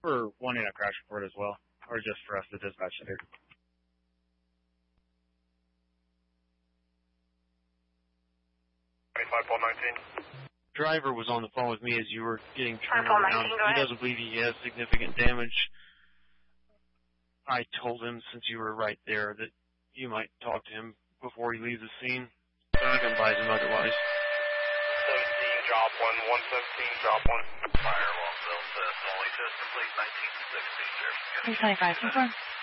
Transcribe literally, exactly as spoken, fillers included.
for wanting a crash report as well, or just for us to dispatch it here. twenty-five, twelve, nineteen. Driver was on the phone with me as you were getting turned twelve, around. nineteen, go He ahead. doesn't believe he has significant damage. I told him, since you were right there, that you might talk to him before he leaves the scene. So you can advise him otherwise. seventeen, drop one, one seventeen, drop one. Fire, Longville, test, only test complete, nineteen sixteen, Sheriff. three twenty-five, confirm.